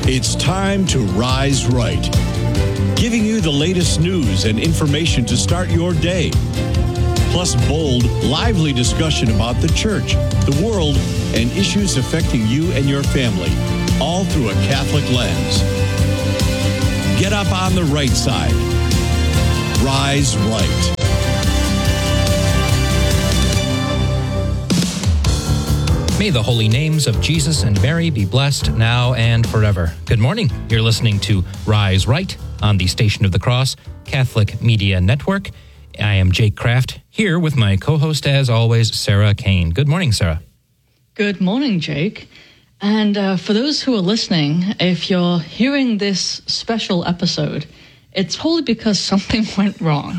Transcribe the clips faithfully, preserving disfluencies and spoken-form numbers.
It's time to Rise Right, giving you the latest news and information to start your day. Plus bold, lively discussion about the church, the world, and issues affecting you and your family, all through a Catholic lens. Get up on the right side. Rise Right. May the holy names of Jesus and Mary be blessed now and forever. Good morning. You're listening to Rise Right on the Station of the Cross Catholic Media Network. I am Jake Kraft, here with my co-host, as always, Sarah Kane. Good morning, Sarah. Good morning, Jake. And uh, for those who are listening, if you're hearing this special episode, it's probably because something went wrong.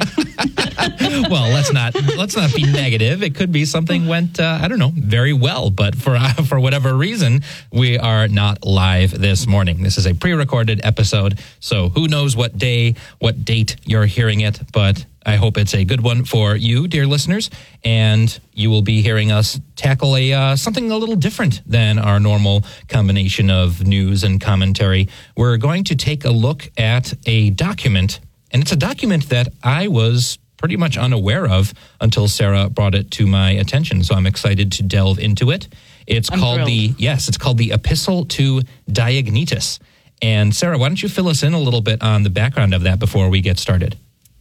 Well, let's not let's not be negative. It could be something went, uh, I don't know, very well. But for uh, for whatever reason, we are not live this morning. This is a pre-recorded episode, so who knows what day, what date you're hearing it. But I hope it's a good one for you, dear listeners, and you will be hearing us tackle a uh, something a little different than our normal combination of news and commentary. We're going to take a look at a document, and it's a document that I was pretty much unaware of until Sarah brought it to my attention, so I'm excited to delve into it. It's I'm called thrilled. the, yes, it's called the Epistle to Diognetus. And Sarah, why don't you fill us in a little bit on the background of that before we get started?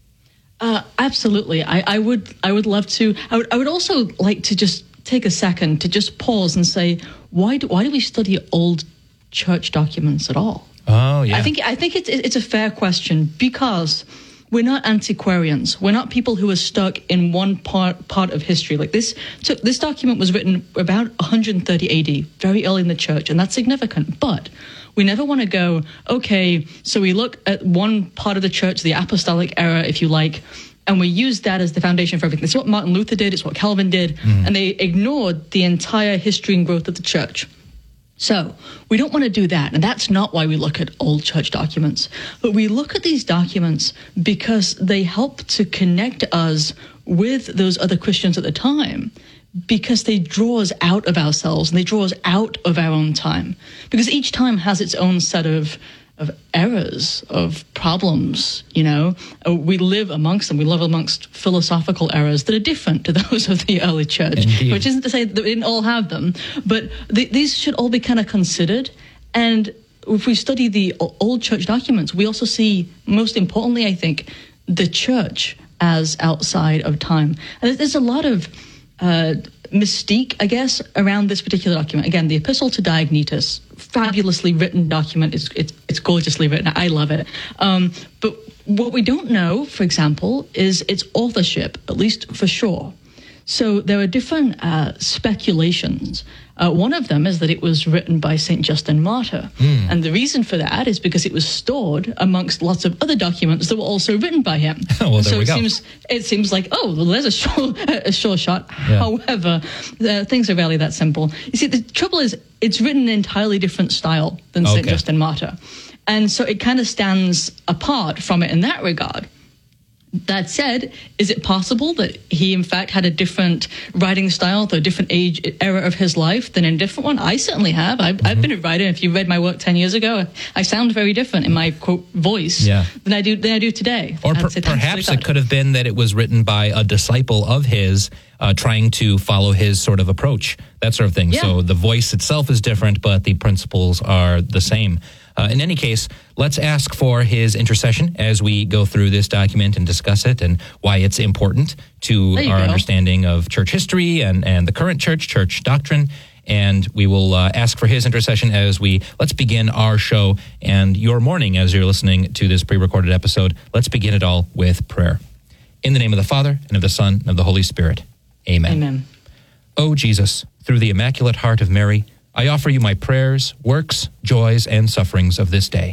Uh, absolutely. I, I would I would love to. I would, I would also like to just take a second to just pause and say, why do, why do we study old church documents at all? Oh, yeah. I think I think it's it's a fair question because we're not antiquarians. We're not people who are stuck in one part part of history. Like this took this document was written about one hundred thirty A D, very early in the church, and that's significant. But we never want to go, okay, so we look at one part of the church, the apostolic era, if you like, and we use that as the foundation for everything. It's what Martin Luther did, it's what Calvin did, mm. and they ignored the entire history and growth of the church. So we don't want to do that, and that's not why we look at old church documents. But we look at these documents because they help to connect us with those other Christians at the time, because they draw us out of ourselves and they draw us out of our own time. Because each time has its own set of of errors, of problems, you know. We live amongst them. We live amongst philosophical errors that are different to those of the early church. Indeed. Which isn't to say that we didn't all have them, but th- these should all be kind of considered. And if we study the old church documents, we also see, most importantly, I think, the church as outside of time. And there's a lot of Uh, mystique, I guess, around this particular document. Again, the Epistle to Diognetus, fabulously written document. It's it's, it's gorgeously written. I love it. Um, but what we don't know, for example, is its authorship, at least for sure. So there are different uh, speculations. Uh, one of them is that it was written by Saint Justin Martyr. Mm. And the reason for that is because it was stored amongst lots of other documents that were also written by him. Oh, well, there so we it go. seems it seems like, oh, well, there's a sure, a sure shot. Yeah. However, uh, things are rarely that simple. You see, the trouble is it's written in an entirely different style than Saint Okay. Justin Martyr. And so it kind of stands apart from it in that regard. That said, is it possible that he, in fact, had a different writing style, a different age, era of his life than in a different one? I certainly have. I've, mm-hmm. I've been a writer. If you read my work ten years ago, I sound very different in my, quote, voice yeah. than I do than I do today. Or per- perhaps it could have been that it was written by a disciple of his uh, trying to follow his sort of approach, that sort of thing. Yeah. So the voice itself is different, but the principles are the same. Uh, in any case, let's ask for his intercession as we go through this document and discuss it and why it's important to our go. understanding of church history and, and the current church, church doctrine. And we will uh, ask for his intercession as we, let's begin our show and your morning as you're listening to this pre-recorded episode. Let's begin it all with prayer. In the name of the Father, and of the Son, and of the Holy Spirit. Amen. Amen. O Jesus, through the Immaculate Heart of Mary, I offer you my prayers, works, joys, and sufferings of this day.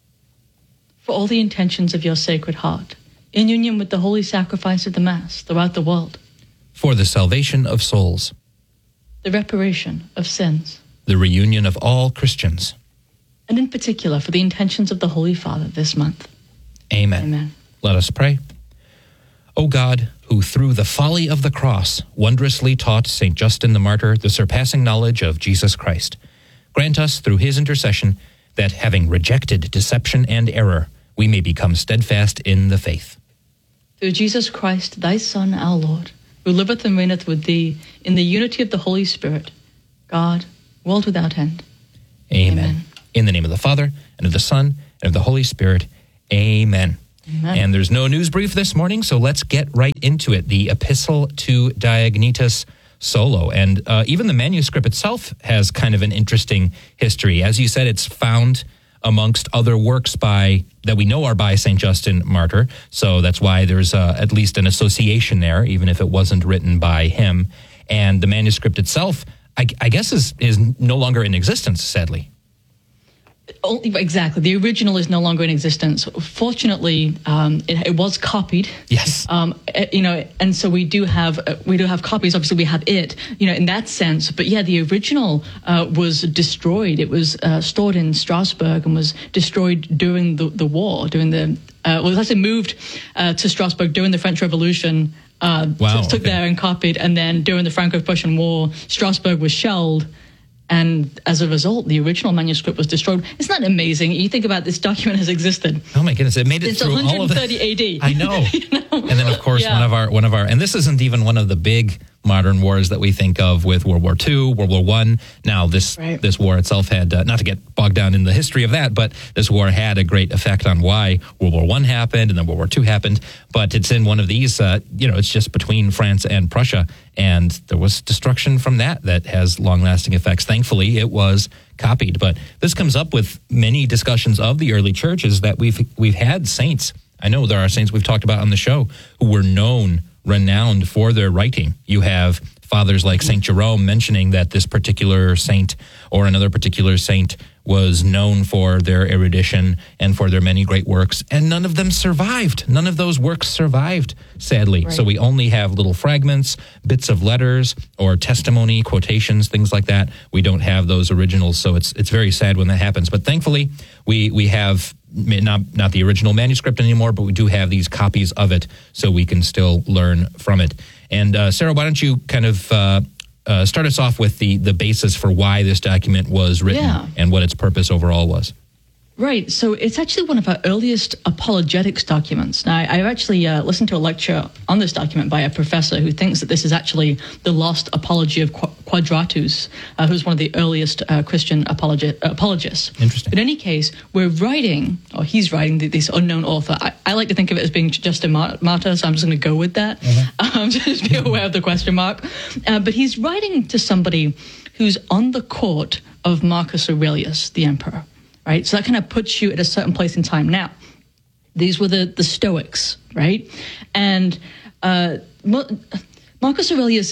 For all the intentions of your Sacred Heart, in union with the holy sacrifice of the Mass throughout the world. For the salvation of souls. The reparation of sins. The reunion of all Christians. And in particular, for the intentions of the Holy Father this month. Amen. Amen. Let us pray. O God, who through the folly of the cross wondrously taught Saint Justin the Martyr the surpassing knowledge of Jesus Christ, grant us through his intercession that having rejected deception and error, we may become steadfast in the faith. Through Jesus Christ, thy Son, our Lord, who liveth and reigneth with thee in the unity of the Holy Spirit, God, world without end. Amen. Amen. In the name of the Father, and of the Son, and of the Holy Spirit. Amen. Amen. And there's no news brief this morning, so let's get right into it. The Epistle to Diognetus Solo. And uh, even the manuscript itself has kind of an interesting history. As you said, it's found amongst other works by that we know are by Saint Justin Martyr. So that's why there's uh, at least an association there, even if it wasn't written by him. And the manuscript itself, I, I guess, is, is no longer in existence, sadly. Oh, exactly. The original is no longer in existence. Fortunately, um, it, it was copied. Yes. Um, you know, and so we do have uh, we do have copies. Obviously, we have it. You know, in that sense. But yeah, the original uh, was destroyed. It was uh, stored in Strasbourg and was destroyed during the, the war. During the uh, well, it was actually moved uh, to Strasbourg during the French Revolution. Uh, wow. Took Okay. there and copied, and then during the Franco-Prussian War, Strasbourg was shelled. And as a result, the original manuscript was destroyed. Isn't that amazing? You think about this document has existed. Oh my goodness! It made it It's through all of one thirty it. A D. I know. You know? And then, of course, Yeah. one of our one of our, and this isn't even one of the big modern wars that we think of with World War Two, World War One. Now, this Right. this war itself had uh, not to get bogged down in the history of that, but this war had a great effect on why World War One happened and then World War Two happened. But it's in one of these. Uh, you know, it's just between France and Prussia, and there was destruction from that that has long-lasting effects. Thankfully, it was copied. But this comes up with many discussions of the early churches that we've we've had saints. I know there are saints we've talked about on the show who were known, renowned for their writing. You have fathers like Saint Jerome mentioning that this particular saint or another particular saint was known for their erudition and for their many great works, and none of them survived. None of those works survived, sadly. Right. So we only have little fragments, bits of letters, or testimony, quotations, things like that. We don't have those originals, so it's it's very sad when that happens. But thankfully, we we have not not the original manuscript anymore, but we do have these copies of it, so we can still learn from it. And uh, Sarah, why don't you kind of uh, uh, start us off with the the basis for why this document was written Yeah. and what its purpose overall was? Right. So it's actually one of our earliest apologetics documents. Now, I, I actually uh, listened to a lecture on this document by a professor who thinks that this is actually the lost apology of Qu- Quadratus, uh, who's one of the earliest uh, Christian apologi- apologists. Interesting. But in any case, we're writing, or he's writing, this unknown author. I, I like to think of it as being Justin Mar- Martyr, so I'm just going to go with that. Mm-hmm. Um, just be aware of the question mark. Uh, but he's writing to somebody who's on the court of Marcus Aurelius, the emperor. Right, so that kind of puts you at a certain place in time. Now, these were the, the Stoics, right? And uh, Marcus Aurelius,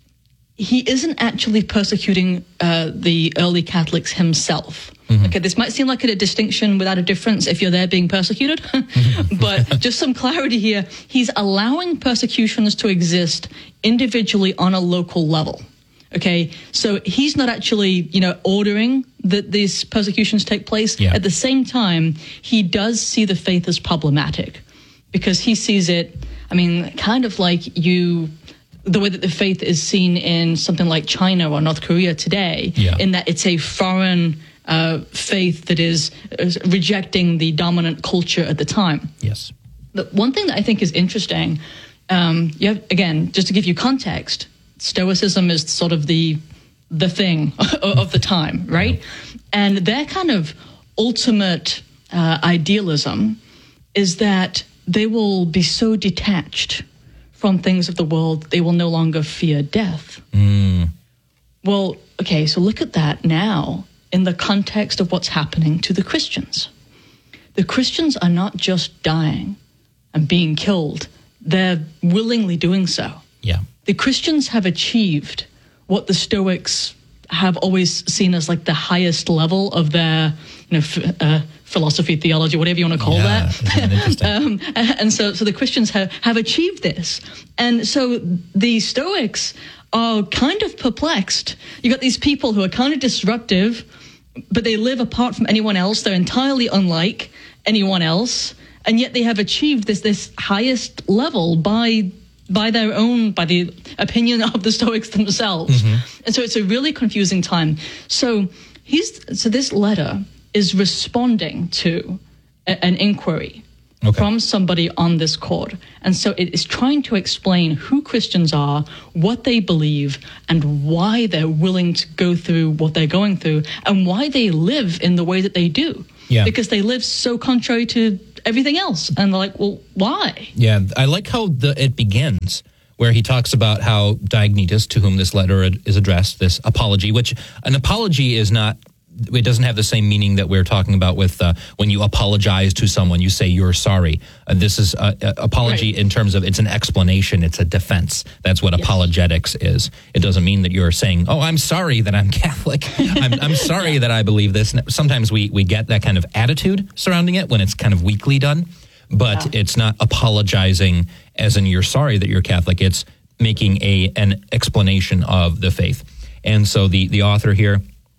he isn't actually persecuting uh, the early Catholics himself. Mm-hmm. Okay, this might seem like a distinction without a difference if you're there being persecuted, but just some clarity here. He's allowing persecutions to exist individually on a local level. Okay, so he's not actually, you know, ordering that these persecutions take place. Yeah. At the same time, he does see the faith as problematic because he sees it, I mean, kind of like you, the way that the faith is seen in something like China or North Korea today, yeah. in that it's a foreign uh, faith that is, is rejecting the dominant culture at the time. Yes. But one thing that I think is interesting, um, you have, again, just to give you context, Stoicism is sort of the the thing of the time, right? And their kind of ultimate uh, idealism is that they will be so detached from things of the world, they will no longer fear death. Mm. Well, okay, so look at that now in the context of what's happening to the Christians. The Christians are not just dying and being killed, they're willingly doing so. Yeah. The Christians have achieved what the Stoics have always seen as like the highest level of their, you know, f- uh, philosophy, theology, whatever you want to call Yeah, that. interesting. um, and so, so the Christians have, have achieved this. And so the Stoics are kind of perplexed. You got these people who are kind of disruptive, but they live apart from anyone else. They're entirely unlike anyone else. And yet they have achieved this, this highest level by by their own, by the opinion of the Stoics themselves. Mm-hmm. And so it's a really confusing time. So he's, so this letter is responding to a, an inquiry okay. from somebody on this court. And so it is trying to explain who Christians are, what they believe, and why they're willing to go through what they're going through, and why they live in the way that they do. Yeah. Because they live so contrary to everything else. And they're like, well, why? Yeah, I like how the, it begins, where he talks about how Diognetus, to whom this letter is addressed, this apology, which an apology is not, it doesn't have the same meaning that we're talking about with uh, when you apologize to someone, you say you're sorry. Uh, this is a, a apology right. in terms of it's an explanation, it's a defense. That's what yes. apologetics is. It doesn't mean that you're saying, oh, I'm sorry that I'm Catholic. I'm, I'm sorry yeah. that I believe this. Sometimes we, we get that kind of attitude surrounding it when it's kind of weakly done, but yeah. it's not apologizing as in you're sorry that you're Catholic. It's making a an explanation of the faith. And so the, the author here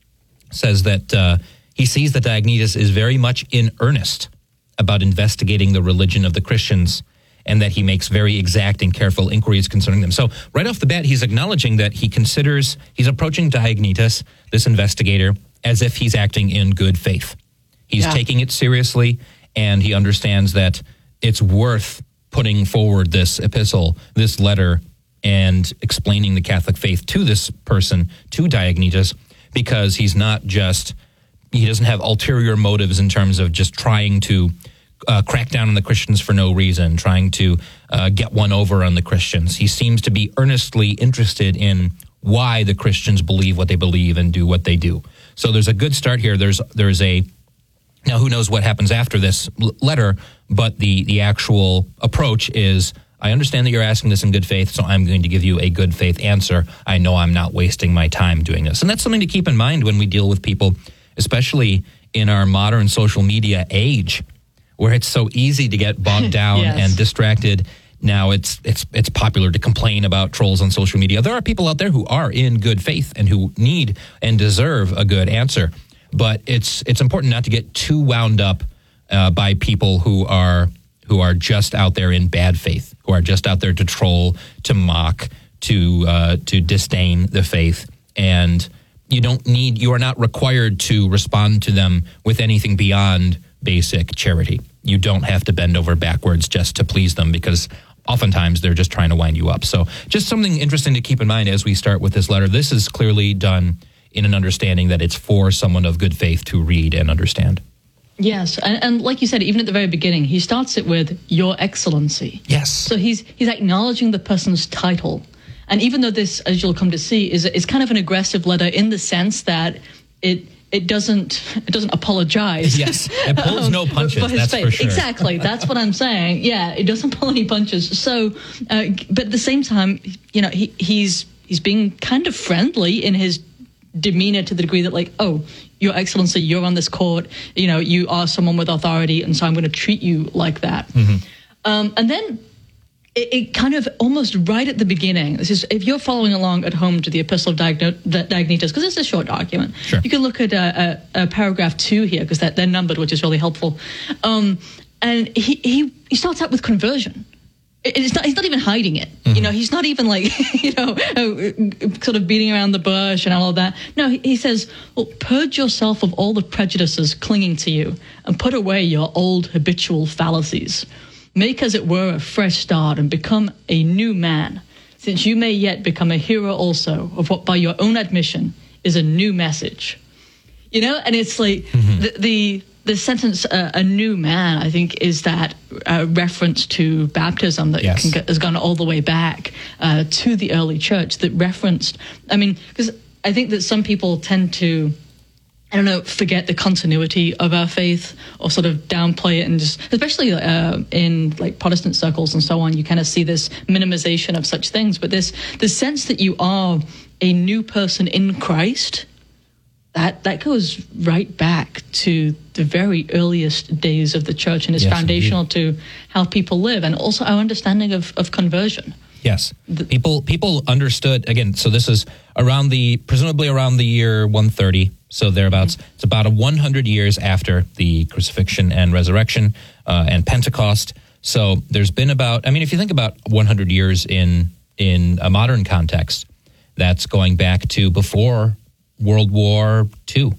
says that uh, he sees that Diognetus is very much in earnest about investigating the religion of the Christians, and that he makes very exact and careful inquiries concerning them. So right off the bat, he's acknowledging that he considers, he's approaching Diognetus, this investigator, as if he's acting in good faith. He's yeah. taking it seriously, and he understands that it's worth putting forward this epistle, this letter, and explaining the Catholic faith to this person, to Diognetus, because he's not just, he doesn't have ulterior motives in terms of just trying to uh, crack down on the Christians for no reason, trying to uh, get one over on the Christians. He seems to be earnestly interested in why the Christians believe what they believe and do what they do. So there's a good start here. There's there's a, now who knows what happens after this letter, but the, the actual approach is, I understand that you're asking this in good faith, so I'm going to give you a good faith answer. I know I'm not wasting my time doing this. And that's something to keep in mind when we deal with people, especially in our modern social media age, where it's so easy to get bogged down yes. and distracted. Now it's it's it's popular to complain about trolls on social media. There are people out there who are in good faith and who need and deserve a good answer. But it's it's important not to get too wound up uh, by people who are who are just out there in bad faith, who are just out there to troll, to mock, to uh, to disdain the faith. And you don't need, you are not required to respond to them with anything beyond basic charity. You don't have to bend over backwards just to please them, because oftentimes they're just trying to wind you up. So just something interesting to keep in mind as we start with this letter. This is clearly done in an understanding that it's for someone of good faith to read and understand. Yes, and, and like you said, even at the very beginning, he starts it with Your Excellency. Yes. So he's he's acknowledging the person's title. And even though this, as you'll come to see, is is kind of an aggressive letter in the sense that it it doesn't it doesn't apologize. Yes, it pulls no punches, for his that's faith. for sure. Exactly, that's what I'm saying. Yeah, it doesn't pull any punches. So, uh, but at the same time, you know, he he's he's being kind of friendly in his demeanor, to the degree that, like, oh, Your Excellency, you're on this court, you know, you are someone with authority, and so I'm going to treat you like that. Mm-hmm. Um, and then it, it kind of almost right at the beginning, this is, if you're following along at home to the Epistle of Diognetus, because it's a short document, sure. you can look at uh, a, a paragraph two here, because they're numbered, which is really helpful. Um, and he, he, he starts out with conversion. It's not, he's not even hiding it. Mm-hmm. You know, he's not even like, you know, sort of beating around the bush and all of that. No, he, he says, well, purge yourself of all the prejudices clinging to you and put away your old habitual fallacies. Make, as it were, a fresh start and become a new man, since you may yet become a hero also of what by your own admission is a new message. You know, and it's like mm-hmm. the... the The sentence, uh, a new man, I think, is that uh, reference to baptism that yes. can get, has gone all the way back uh, to the early church that referenced, I mean, because I think that some people tend to, I don't know, forget the continuity of our faith or sort of downplay it, and just, especially uh, in like Protestant circles and so on, you kind of see this minimization of such things. But this, the sense that you are a new person in Christ, That that goes right back to the very earliest days of the church, and is yes, foundational indeed. to how people live, and also our understanding of, of conversion. Yes, The, people people understood, again, so this is around the, presumably around the year one thirty, so thereabouts. Mm-hmm. It's about a one hundred years after the crucifixion and resurrection uh, and Pentecost. So there's been about, I mean, if you think about one hundred years in in a modern context, that's going back to before World War Two.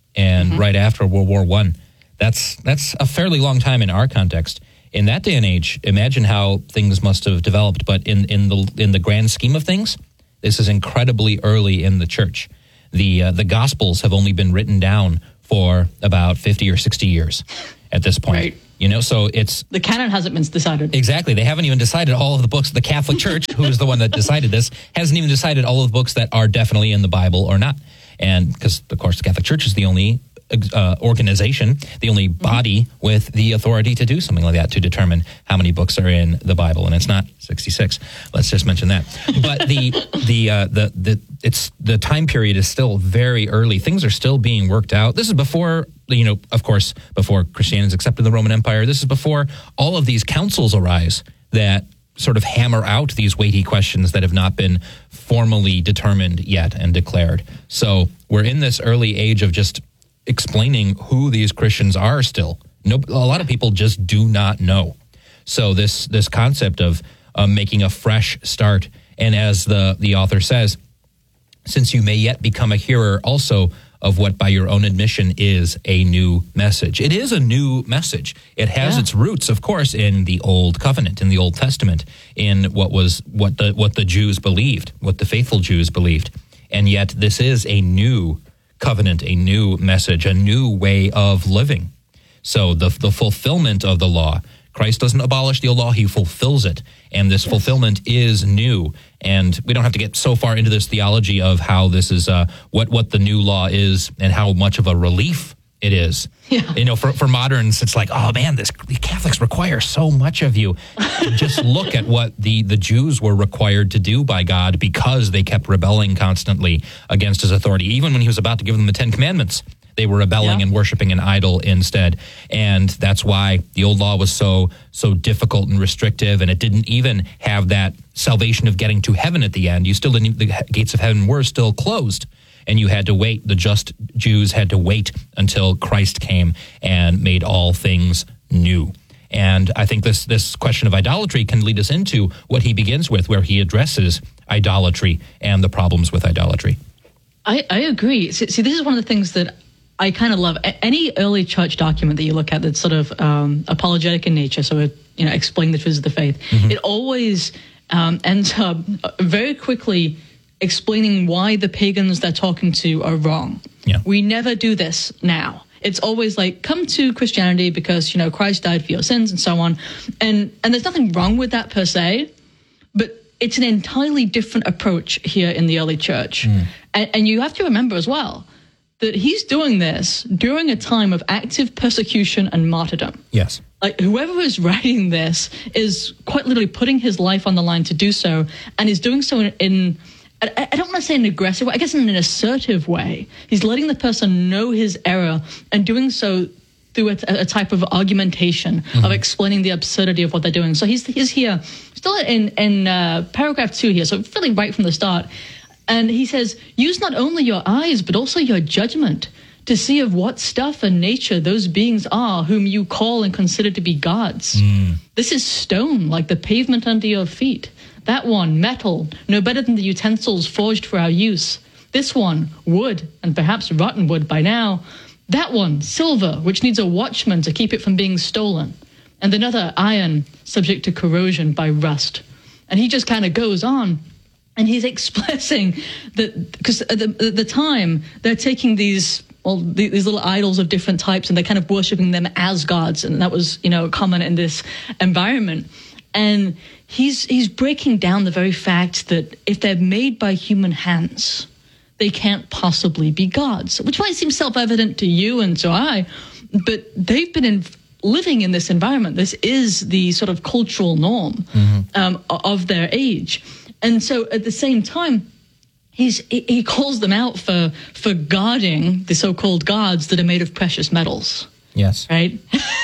and mm-hmm. right after World War One. That's that's a fairly long time in our context. In that day and age, imagine how things must have developed. But in, in the in the grand scheme of things, this is incredibly early in the church. The uh, the Gospels have only been written down for about fifty or sixty years at this point. Right. You know, so it's... The canon hasn't been decided. Exactly. They haven't even decided all of the books. The Catholic Church, who is the one that decided this, hasn't even decided all of the books that are definitely in the Bible or not. And because, of course, the Catholic Church is the only uh, organization, the only body with the authority to do something like that, to determine how many books are in the Bible. And it's not sixty-six. Let's just mention that. But the the uh, the the it's the time period is still very early. Things are still being worked out. This is before, you know, of course, before Christianity is accepted in the Roman Empire. This is before all of these councils arise that sort of hammer out these weighty questions that have not been formally determined yet and declared. So we're in this early age of just explaining who these Christians are still. No, a lot of people just do not know. So this this concept of um, making a fresh start, and as the, the author says, since you may yet become a hearer also of what by your own admission is a new message. It is a new message. It has yeah. its roots, of course, in the Old Covenant, in the Old Testament, in what was what the what the Jews believed, what the faithful Jews believed. And yet this is a new covenant, a new message, a new way of living. So the the fulfillment of the law, Christ doesn't abolish the old law, he fulfills it. And this yes. fulfillment is new. And we don't have to get so far into this theology of how this is, uh, what, what the new law is and how much of a relief it is. Yeah. You know, for, for moderns, it's like, oh man, this the Catholics require so much of you. Just look at what the, the Jews were required to do by God because they kept rebelling constantly against his authority. Even when he was about to give them the Ten Commandments, they were rebelling yeah. and worshiping an idol instead. And that's why the old law was so so difficult and restrictive, and it didn't even have that salvation of getting to heaven at the end. You still didn't, the gates of heaven were still closed, and you had to wait. The just Jews had to wait until Christ came and made all things new. And I think this this question of idolatry can lead us into what he begins with, where he addresses idolatry and the problems with idolatry. I, I agree. See, see, this is one of the things that I kind of love. Any early church document that you look at that's sort of um, apologetic in nature, so it, you know, explaining the truths of the faith, mm-hmm. it always um, ends up very quickly explaining why the pagans they're talking to are wrong. Yeah. We never do this now. It's always like, come to Christianity because, you know, Christ died for your sins and so on. And and there's nothing wrong with that per se, but it's an entirely different approach here in the early church. Mm. And, and you have to remember as well that he's doing this during a time of active persecution and martyrdom. Yes. Like, whoever is writing this is quite literally putting his life on the line to do so, and is doing so in, in I, I don't want to say an aggressive way, I guess in an assertive way. He's letting the person know his error and doing so through a, a type of argumentation, mm-hmm. of explaining the absurdity of what they're doing. So he's, he's here, still in, in uh, paragraph two here, so really right from the start. And he says, use not only your eyes, but also your judgment to see of what stuff and nature those beings are whom you call and consider to be gods. Mm. This is stone, like the pavement under your feet. That one, metal, no better than the utensils forged for our use. This one, wood, and perhaps rotten wood by now. That one, silver, which needs a watchman to keep it from being stolen. And another, iron, subject to corrosion by rust. And he just kind of goes on. And he's expressing that, because at the, at the time, they're taking these, well, these little idols of different types, and they're kind of worshipping them as gods. And that was, you know, common in this environment. And he's he's breaking down the very fact that if they're made by human hands, they can't possibly be gods, which might seem self-evident to you and to I, but they've been in, living in this environment. This is the sort of cultural norm mm-hmm. um, of their age. And so at the same time, he's, he calls them out for, for guarding the so-called gods that are made of precious metals. Yes. Right?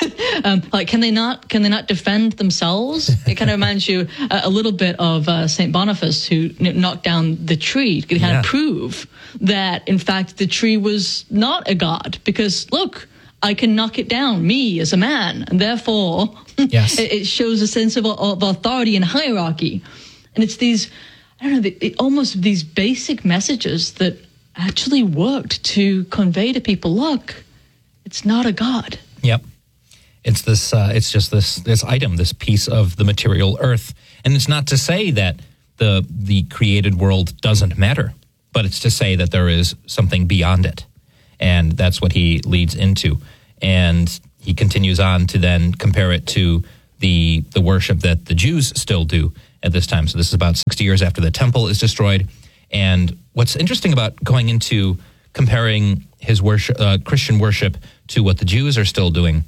um, like, can they not can they not defend themselves? It kind of reminds you a, a little bit of uh, Saint Boniface, who knocked down the tree to kind yeah. of prove that, in fact, the tree was not a god. Because, look, I can knock it down, me as a man, and therefore yes. it, it shows a sense of, of authority and hierarchy. And it's these, I don't know, the, it, almost these basic messages that actually worked to convey to people, look, it's not a God. Yep. It's this. Uh, it's just this this item, this piece of the material earth, and it's not to say that the the created world doesn't matter, but it's to say that there is something beyond it, and that's what he leads into, and he continues on to then compare it to the the worship that the Jews still do at this time. So this is about sixty years after the temple is destroyed, and what's interesting about going into comparing his worship, uh, Christian worship, to what the Jews are still doing.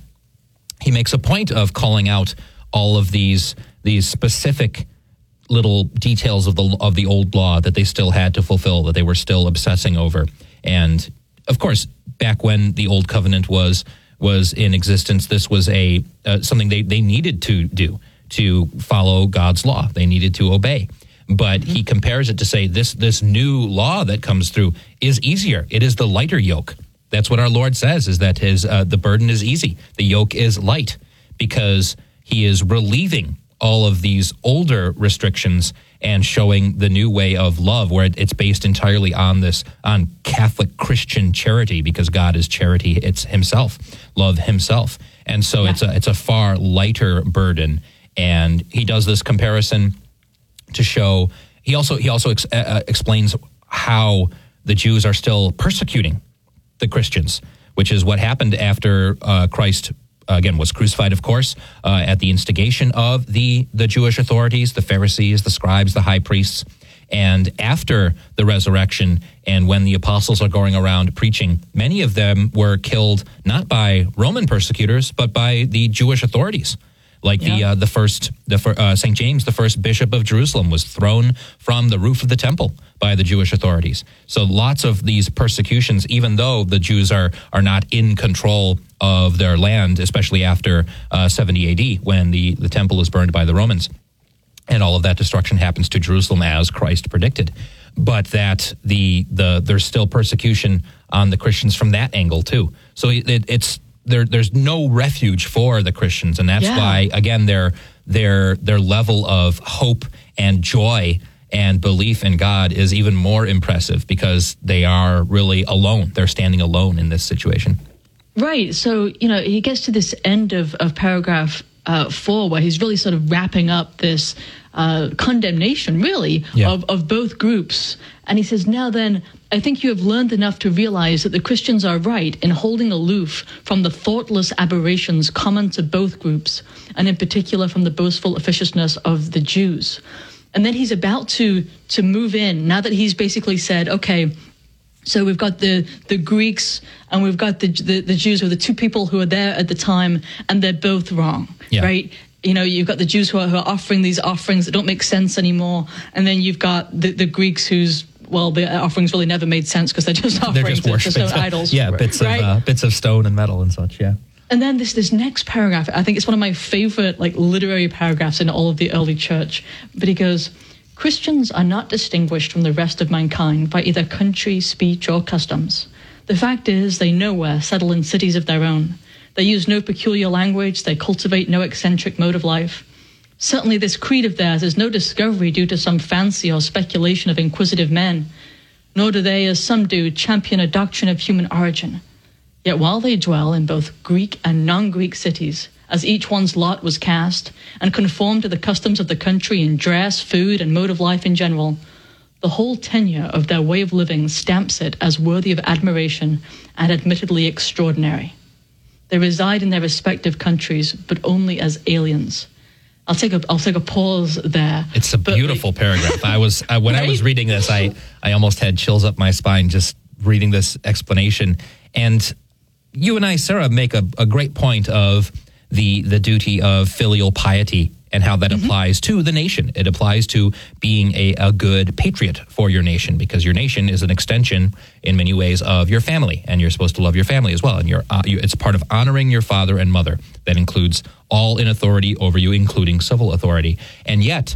He makes a point of calling out all of these these specific little details of the of the old law that they still had to fulfill, that they were still obsessing over. And of course, back when the old covenant was was in existence, this was a uh, something they, they needed to do, to follow God's law. They needed to obey. But mm-hmm. he compares it to say this this new law that comes through is easier. It is the lighter yoke. That's what our Lord says, is that his uh, the burden is easy, the yoke is light, because he is relieving all of these older restrictions and showing the new way of love, where it's based entirely on this, on Catholic Christian charity, because God is charity, it's himself, love himself. And so yeah. it's a it's a far lighter burden. And he does this comparison to show, he also he also ex, uh, explains how the Jews are still persecuting the Christians, which is what happened after uh, Christ, uh, again, was crucified, of course, uh, at the instigation of the, the Jewish authorities, the Pharisees, the scribes, the high priests. And after the resurrection, and when the apostles are going around preaching, many of them were killed not by Roman persecutors, but by the Jewish authorities. Like yeah. the uh, the first, the uh, Saint James, the first bishop of Jerusalem, was thrown from the roof of the temple by the Jewish authorities. So lots of these persecutions, even though the Jews are are not in control of their land, especially after uh, seventy A D, when the, the temple is burned by the Romans. And all of that destruction happens to Jerusalem as Christ predicted. But that the the there's still persecution on the Christians from that angle too. So it, it's there. There's no refuge for the Christians, and that's yeah. why again their their their level of hope and joy and belief in God is even more impressive, because they are really alone. They're standing alone in this situation. Right. So you know he gets to this end of of paragraph uh, four, where he's really sort of wrapping up this uh, condemnation, really, yeah. of, of both groups. And he says, now then, I think you have learned enough to realize that the Christians are right in holding aloof from the thoughtless aberrations common to both groups, and in particular from the boastful officiousness of the Jews. And then he's about to to move in, now that he's basically said, okay, so we've got the, the Greeks and we've got the, the the Jews, who are the two people who are there at the time, and they're both wrong, yeah. right? You know, you've got the Jews who are, who are offering these offerings that don't make sense anymore, and then you've got the, the Greeks whose, well, the offerings really never made sense because they're just offerings, they're just to, to stone idols. Yeah, bits right? of uh, bits of stone and metal and such, yeah. And then this this next paragraph, I think it's one of my favorite like literary paragraphs in all of the early church. But he goes, Christians are not distinguished from the rest of mankind by either country, speech, or customs. The fact is, they nowhere settle in cities of their own. They use no peculiar language. They cultivate no eccentric mode of life. Certainly this creed of theirs is no discovery due to some fancy or speculation of inquisitive men, nor do they, as some do, champion a doctrine of human origin. Yet while they dwell in both Greek and non-Greek cities, as each one's lot was cast, and conform to the customs of the country in dress, food, and mode of life in general, the whole tenure of their way of living stamps it as worthy of admiration and admittedly extraordinary. They reside in their respective countries, but only as aliens. I'll take a I'll take a pause there. It's a beautiful like, paragraph. I was I, when right? I was reading this, I I almost had chills up my spine just reading this explanation. And you and I, Sarah, make a, a great point of the the duty of filial piety and how that mm-hmm. applies to the nation. It applies to being a, a good patriot for your nation, because your nation is an extension in many ways of your family, and you're supposed to love your family as well. And you're, uh, you, it's part of honoring your father and mother. That includes all in authority over you, including civil authority. And yet,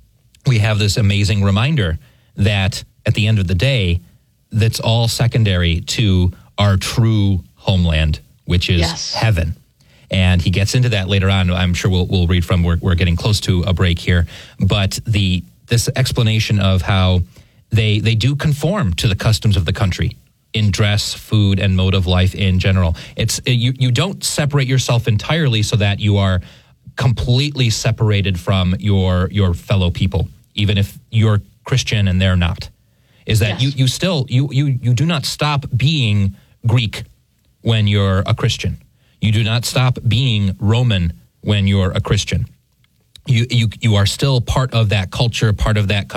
we have this amazing reminder that at the end of the day, that's all secondary to our true homeland, which is yes. heaven. And he gets into that later on. I'm sure we'll we'll read from. We're we're getting close to a break here, but the this explanation of how they they do conform to the customs of the country in dress, food, and mode of life in general. It's you you don't separate yourself entirely so that you are completely separated from your your fellow people, even if you're Christian and they're not. Is that Yes. you you still you you you do not stop being Greek when you're a Christian. You do not stop being Roman when you're a Christian. You you you are still part of that culture, part of that